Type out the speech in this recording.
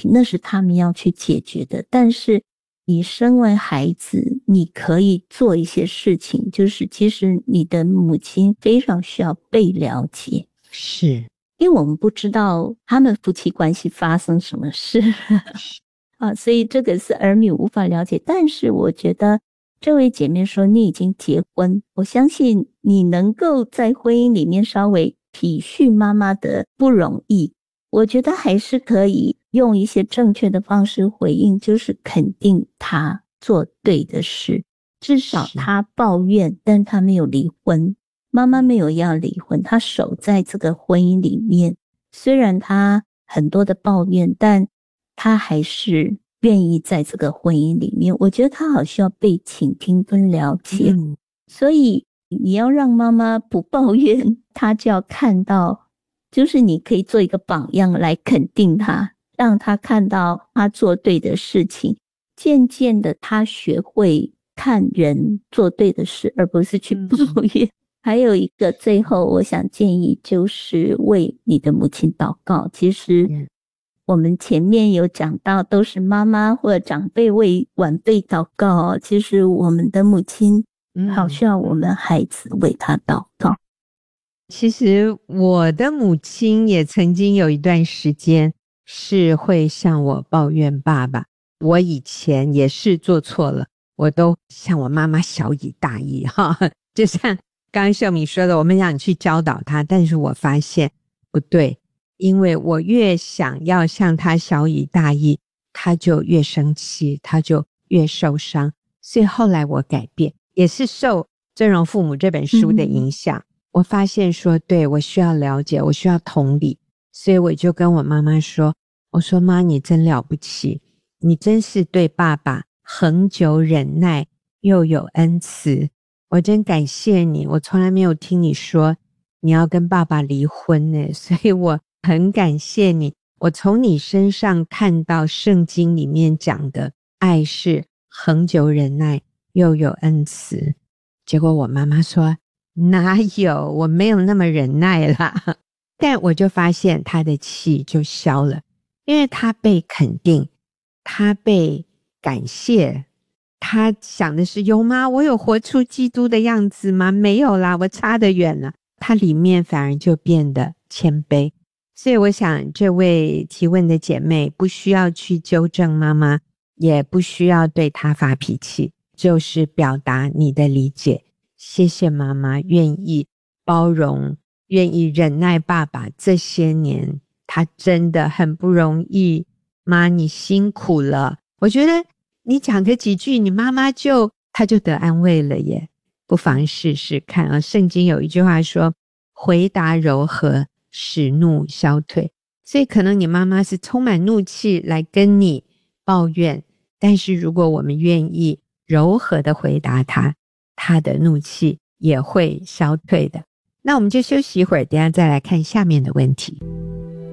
题，那是他们要去解决的。但是你身为孩子，你可以做一些事情，就是其实你的母亲非常需要被了解。 是， 因为我们不知道他们夫妻关系发生什么事所以这个是儿女无法了解。但是我觉得这位姐妹说你已经结婚，我相信你能够在婚姻里面稍微体恤妈妈的不容易，我觉得还是可以用一些正确的方式回应，就是肯定她做对的事。至少她抱怨，但她没有离婚，妈妈没有要离婚，她守在这个婚姻里面。虽然她很多的抱怨，但她还是愿意在这个婚姻里面。我觉得她好需要被倾听跟了解。所以你要让妈妈不抱怨，她就要看到，就是你可以做一个榜样来肯定她，让她看到她做对的事情。渐渐的她学会看人做对的事，而不是去抱怨。还有一个最后我想建议，就是为你的母亲祷告。其实我们前面有讲到，都是妈妈或者长辈为晚辈祷告其实我们的母亲好需要我们孩子为她祷告。 其实我的母亲也曾经有一段时间是会向我抱怨爸爸，我以前也是做错了，我都向我妈妈小以大义就像刚刚秀敏说的，我们想去教导她，但是我发现不对，因为我越想要向她小以大义，她就越生气，她就越受伤。所以后来我改变，也是受《尊荣父母》这本书的影响，我发现说对，我需要了解，我需要同理，所以我就跟我妈妈说，我说妈，你真了不起，你真是对爸爸恒久忍耐又有恩慈，我真感谢你，我从来没有听你说你要跟爸爸离婚呢，所以我很感谢你，我从你身上看到圣经里面讲的爱是恒久忍耐又有恩慈。结果我妈妈说哪有，我没有那么忍耐啦。但我就发现她的气就消了，因为她被肯定，她被感谢，她想的是有吗？我有活出基督的样子吗？没有啦，我差得远了。她里面反而就变得谦卑。所以我想这位提问的姐妹不需要去纠正妈妈，也不需要对她发脾气，就是表达你的理解。谢谢妈妈愿意包容，愿意忍耐爸爸这些年，他真的很不容易，妈你辛苦了。我觉得你讲个几句，你妈妈她就得安慰了耶，不妨试试看啊。圣经有一句话说，回答柔和，使怒消退。所以可能你妈妈是充满怒气来跟你抱怨，但是如果我们愿意柔和的回答她，他的怒气也会消退的。那我们就休息一会儿，等一下再来看下面的问题。